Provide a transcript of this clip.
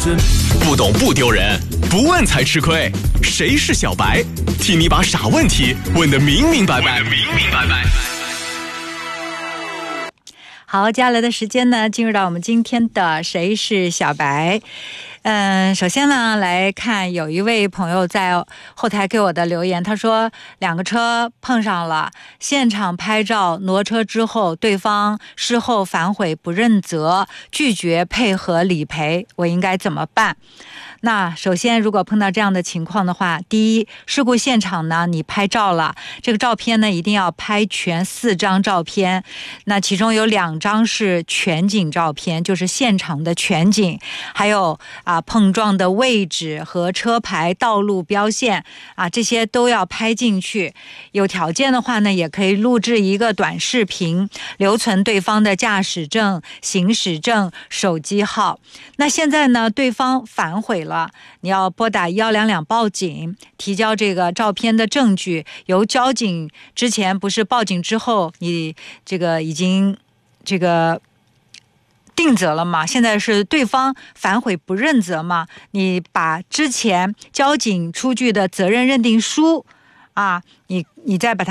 不懂不丢人，不问才吃亏。谁是小白？替你把傻问题问得明明白白。 好，接下来的时间呢，进入到我们今天的谁是小白。首先呢，来看有一位朋友在后台给我的留言，他说两个车碰上了，现场拍照挪车之后，对方事后反悔不认责，拒绝配合理赔，我应该怎么办？那首先，如果碰到这样的情况的话，第一，事故现场呢，你拍照了，这个照片呢一定要拍全4张照片，那其中有2张是全景照片，就是现场的全景，还有碰撞的位置和车牌、道路标线这些都要拍进去。有条件的话呢，也可以录制一个短视频，留存对方的驾驶证、行驶证、手机号。那现在呢，对方反悔了，你要拨打122报警，提交这个照片的证据，由交警之前不是报警之后，你这个已经定责了嘛？现在是对方反悔不认责嘛？你把之前交警出具的责任认定书你再把它